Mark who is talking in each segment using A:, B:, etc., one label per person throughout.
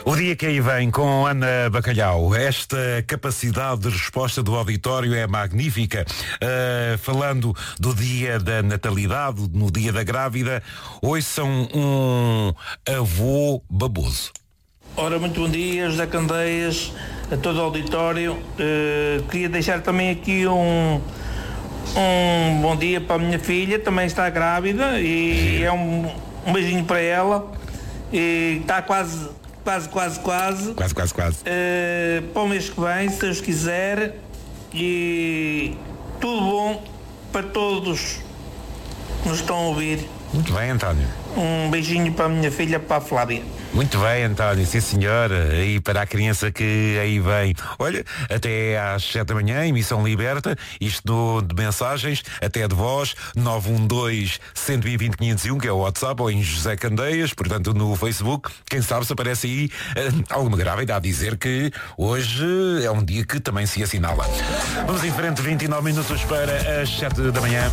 A: O dia que aí vem com Ana Bacalhau. Esta capacidade de resposta do auditório é magnífica. Falando do dia da natalidade, no dia da grávida, hoje são um avô baboso.
B: Ora, muito bom dia, José Candeias, a todo o auditório. Queria deixar também aqui um bom dia para a minha filha, também está grávida, e é um beijinho para ela. E está quase. Para o mês que vem, se Deus quiser, e tudo bom para todos que nos estão a ouvir.
A: Muito bem, António.
B: Um beijinho para a minha filha, para a Flávia.
A: Muito bem, António, sim senhor. E para a criança que aí vem. Olha, até às 7 da manhã, emissão liberta, isto de mensagens, até de voz, 912-120-501, que é o WhatsApp, ou em José Candeias, portanto no Facebook. Quem sabe se aparece aí alguma grávida a dizer que hoje é um dia que também se assinala. Vamos em frente, 29 minutos para as 7 da manhã.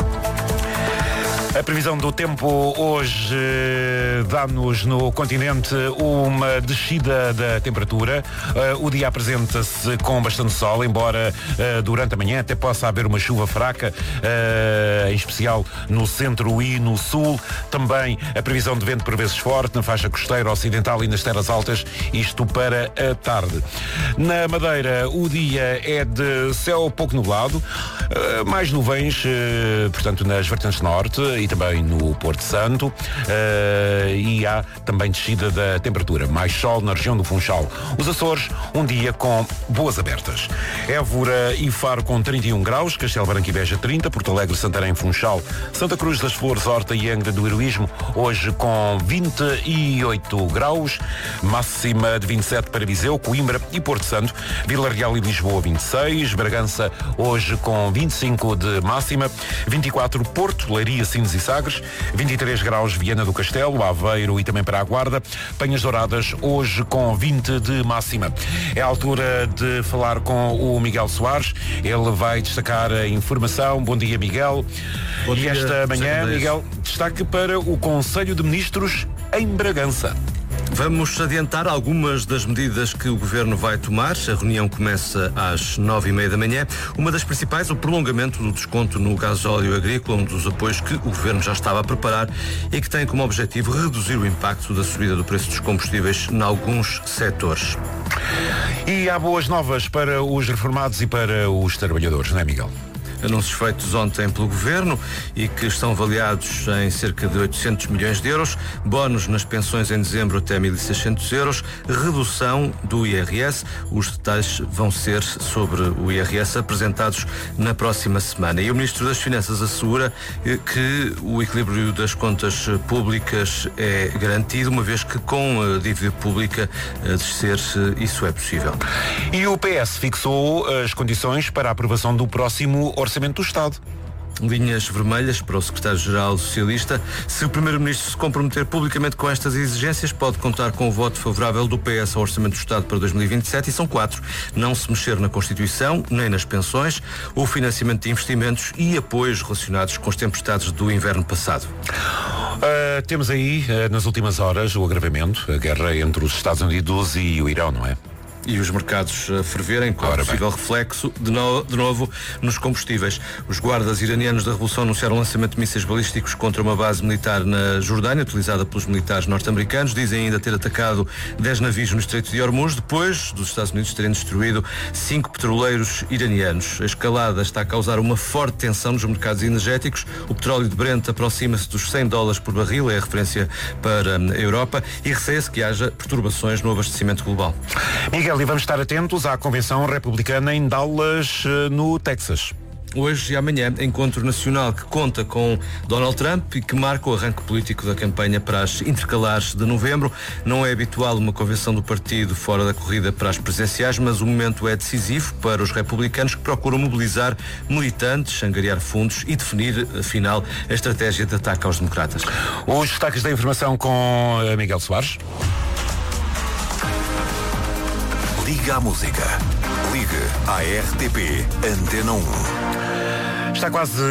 A: A previsão do tempo hoje dá-nos no continente uma descida da temperatura. O dia apresenta-se com bastante sol, embora durante a manhã até possa haver uma chuva fraca, em especial no centro e no sul. Também a previsão de vento por vezes forte na faixa costeira ocidental e nas terras altas, isto para a tarde. Na Madeira o dia é de céu pouco nublado, mais nuvens, portanto nas vertentes norte e também no Porto Santo, e há também descida da temperatura, mais sol na região do Funchal. Os Açores, um dia com boas abertas. Évora e Faro com 31 graus, Castelo Branco e Beja 30, Porto Alegre, Santarém, Funchal, Santa Cruz das Flores, Horta e Angra do Heroísmo, hoje com 28 graus, máxima de 27 para Viseu, Coimbra e Porto Santo, Vila Real e Lisboa 26, Bragança hoje com 25 de máxima, 24 Porto, Leiria, Sines e Sagres, 23 graus Viana do Castelo, Aveiro e também para a Guarda, Penhas Douradas hoje com 20 de máxima. É a altura de falar com o Miguel Soares, ele vai destacar a informação. Bom dia, Miguel. Bom dia, e esta manhã, Miguel, destaque para o Conselho de Ministros em Bragança.
C: Vamos adiantar algumas das medidas que o Governo vai tomar. A reunião começa às 9h30 da manhã. Uma das principais, o prolongamento do desconto no gasóleo agrícola, um dos apoios que o Governo já estava a preparar e que tem como objetivo reduzir o impacto da subida do preço dos combustíveis em alguns setores.
A: E há boas novas para os reformados e para os trabalhadores, não é, Miguel?
C: Anúncios feitos ontem pelo Governo e que estão avaliados em cerca de 800 milhões de euros, bónus nas pensões em dezembro até 1.600 euros, redução do IRS. Os detalhes vão ser sobre o IRS apresentados na próxima semana. E o Ministro das Finanças assegura que o equilíbrio das contas públicas é garantido, uma vez que com a dívida pública a descer isso é possível.
A: E o PS fixou as condições para a aprovação do próximo Orçamento do Estado.
C: Linhas vermelhas para o Secretário-Geral Socialista. Se o Primeiro-Ministro se comprometer publicamente com estas exigências, pode contar com o voto favorável do PS ao Orçamento do Estado para 2027, e são 4. Não se mexer na Constituição, nem nas pensões, o financiamento de investimentos e apoios relacionados com as tempestades do inverno passado.
A: Temos aí, nas últimas horas, o agravamento, a guerra entre os Estados Unidos e o Irão, não é?
C: E os mercados a ferverem, com possível reflexo, de novo, nos combustíveis. Os guardas iranianos da Revolução anunciaram o lançamento de mísseis balísticos contra uma base militar na Jordânia, utilizada pelos militares norte-americanos. Dizem ainda ter atacado 10 navios no Estreito de Hormuz, depois dos Estados Unidos terem destruído 5 petroleiros iranianos. A escalada está a causar uma forte tensão nos mercados energéticos. O petróleo de Brent aproxima-se dos $100 por barril, é a referência para a Europa, e receia-se que haja perturbações no abastecimento global.
A: Miguel, e vamos estar atentos à Convenção Republicana em Dallas, no Texas.
C: Hoje e amanhã, encontro nacional que conta com Donald Trump e que marca o arranque político da campanha para as intercalares de novembro. Não é habitual uma convenção do partido fora da corrida para as presidenciais, mas o momento é decisivo para os republicanos, que procuram mobilizar militantes, angariar fundos e definir, afinal, a estratégia de ataque aos democratas.
A: Os destaques da informação com Miguel Soares.
D: Liga à música. Ligue à RTP Antena 1.
A: Está quase